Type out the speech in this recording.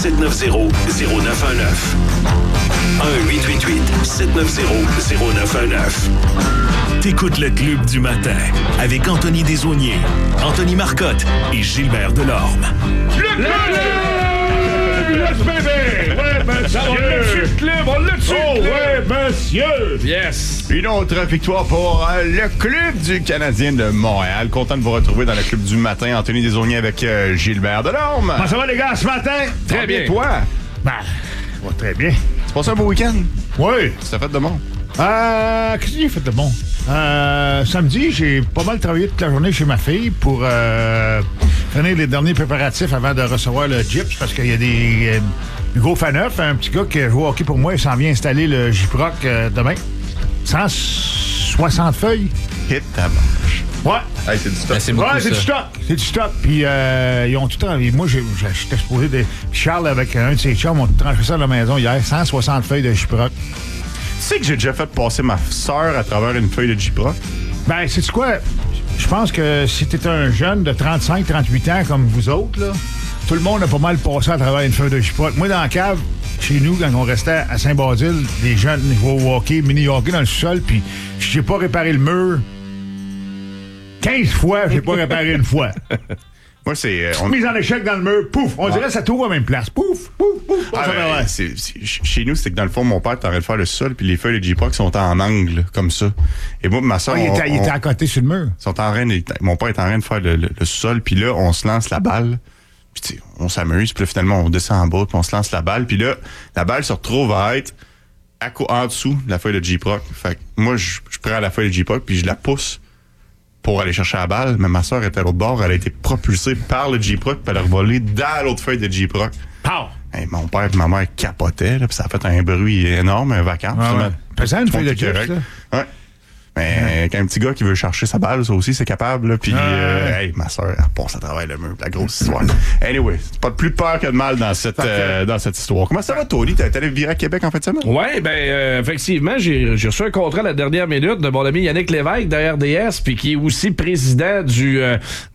1-888-790-0919. 1-888-790-0919. T'écoutes le Club du matin avec Anthony Desaulniers, Anthony Marcotte et Gilbert Delorme. Le club! Yes, baby! Ouais, monsieur! On l'a dessus, le club! On l'a dessus! Oh, ouais, monsieur! Yes! Une autre victoire pour le Club du Canadien de Montréal. Content de vous retrouver dans le Club du matin. Anthony Desaulniers avec Gilbert Delorme. Comment ça va, les gars, ce matin? Très bien. Toi? Ben, ça va très bien. Tu passes un beau week-end? Oui. Ça fait de bon? Qu'est-ce que j'ai fait de bon? Samedi, j'ai pas mal travaillé toute la journée chez ma fille pour finir les derniers préparatifs avant de recevoir le gyps parce qu'il y a des gros fans neufs, un petit gars qui joue au hockey pour moi, il s'en vient installer le Gyproc demain. 160 feuilles. Hit ta manche. Ouais. Hey, c'est du stock. Ben, c'est beaucoup, Ouais, c'est ça. du stock. C'est du stock. Puis ils ont tout le temps. Moi, j'étais exposé de. Charles, avec un de ses chums, ont tranché ça à la maison hier. 160 feuilles de Gyproc. Tu sais que j'ai déjà fait passer ma sœur à travers une feuille de Gyproc? Ben, sais-tu quoi? Je pense que si t'es un jeune de 35-38 ans comme vous autres, là, tout le monde a pas mal passé à travers une feuille de Gyproc. Moi, dans la cave, chez nous, quand on restait à Saint-Basile, des jeunes jouaient au hockey, mini-hockey dans le sous-sol, puis j'ai pas réparé le mur 15 fois, j'ai pas réparé une fois. Moi, c'est... Mise en échec dans le mur, pouf! On dirait que ça tourne à la même place. Pouf, pouf, pouf! Ah, ben, chez nous, c'est que dans le fond, mon père t'aurait de faire le sol, puis les feuilles de Gyproc sont en angle, comme ça. Et moi, ma soeur, il était à côté sur le mur. mon père est en train de faire le sol, puis là, on se lance la balle. Puis tu sais, on s'amuse, puis là, finalement, on descend en bas, puis on se lance la balle. Puis là, la balle se retrouve à être en dessous de la feuille de Gyproc. Fait que moi, je prends la feuille de Gyproc, puis je la pousse pour aller chercher la balle, mais ma soeur était à l'autre bord, elle a été propulsée par le Gyproc, puis elle a revolé dans l'autre feuille de Gyproc. Pow! Hey, mon père et ma mère capotaient, là, puis ça a fait un bruit énorme, un vacances. Pesant une feuille de gyps, là. Ouais. Mais quand un petit gars qui veut chercher sa balle, ça aussi, c'est capable. Là, puis, hey, ma soeur, elle passe à travers le mur. La grosse histoire. Anyway, c'est pas de plus peur que de mal dans cette histoire. Comment ça va, Tony? T'es allé virer à Québec en fin de semaine? Ouais, effectivement, j'ai reçu un contrat à la dernière minute de mon ami Yannick Lévesque de RDS, puis qui est aussi président du